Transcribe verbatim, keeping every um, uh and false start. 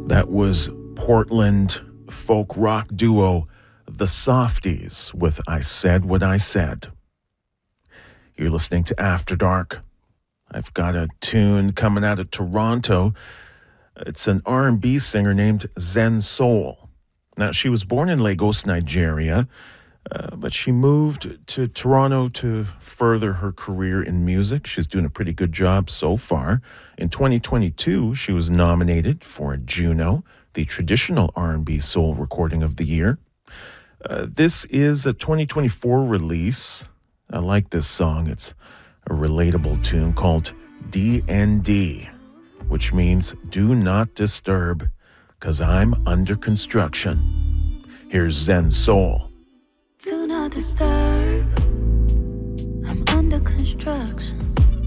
That was Portland folk rock duo The Softies with I Said What I Said. You're listening to After Dark. I've got a tune coming out of Toronto. It's an R and B singer named Zen Soul. Now, she was born in Lagos, Nigeria, uh, but she moved to Toronto to further her career in music. She's doing a pretty good job so far. In twenty twenty-two, she was nominated for a Juno, the traditional R and B soul recording of the year. Uh, this is a twenty twenty-four release. I like this song. It's a relatable tune called D N D, which means do not disturb, 'cause I'm under construction. Here's Zen Soul. Do not disturb, I'm under construction.